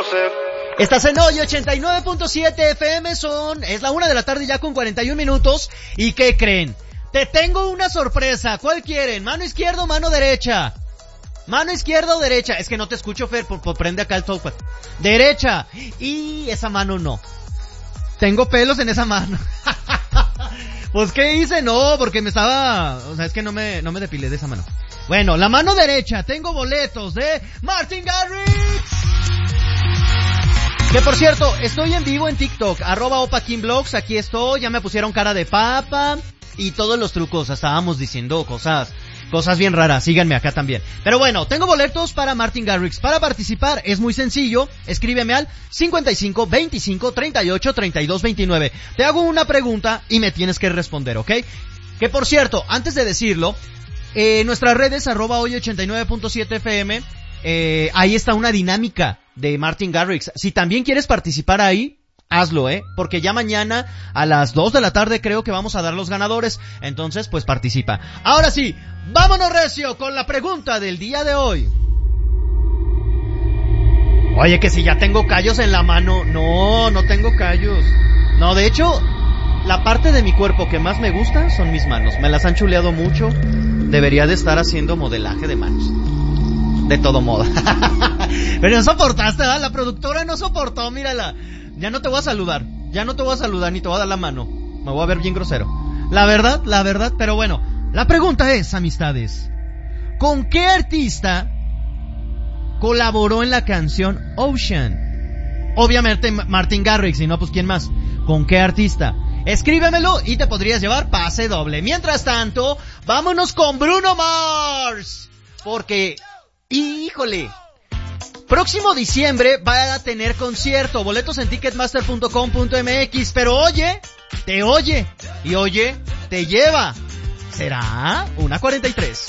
Estás en hoy 89.7 FM, es la 1 de la tarde ya con 41 minutos. ¿Y qué creen? Te tengo una sorpresa. ¿Cuál quieren? ¿Mano izquierda o mano derecha? ¿Mano izquierda o derecha? Es que no te escucho, Fer, prende acá el talkpad. Derecha. Y esa mano no. Tengo pelos en esa mano. Pues ¿qué hice? No, porque me estaba... O sea, es que no me depilé de esa mano. Bueno, la mano derecha. Tengo boletos de Martin Garrix. Que por cierto, estoy en vivo en TikTok, @OpaKingBlogs, aquí estoy, ya me pusieron cara de papa y todos los trucos, estábamos diciendo cosas bien raras, síganme acá también. Pero bueno, tengo boletos para Martin Garrix. Para participar es muy sencillo, escríbeme al 55 25 38 32 29. Te hago una pregunta y me tienes que responder, ¿ok? Que por cierto, antes de decirlo, nuestras redes @hoy89.7 FM, ahí está una dinámica de Martin Garrix. Si también quieres participar ahí, hazlo, porque ya mañana a las 2 de la tarde creo que vamos a dar los ganadores. Entonces, pues participa. Ahora sí, vámonos recio con la pregunta del día de hoy. Oye, que si ya tengo callos en la mano. No tengo callos. No, de hecho, la parte de mi cuerpo que más me gusta son mis manos. Me las han chuleado mucho. Debería de estar haciendo modelaje de manos. De todo modo. Pero no soportaste, ¿verdad? La productora no soportó, mírala. Ya no te voy a saludar ni te voy a dar la mano. Me voy a ver bien grosero. La verdad, pero bueno. La pregunta es, amistades, ¿con qué artista colaboró en la canción Ocean? Obviamente Martin Garrix, y no, pues ¿quién más? ¿Con qué artista? Escríbemelo y te podrías llevar pase doble. Mientras tanto, vámonos con Bruno Mars. Porque... ¡híjole! Próximo diciembre va a tener concierto, boletos en ticketmaster.com.mx, pero oye, te oye, y oye, te lleva. ¿Será? 1:43.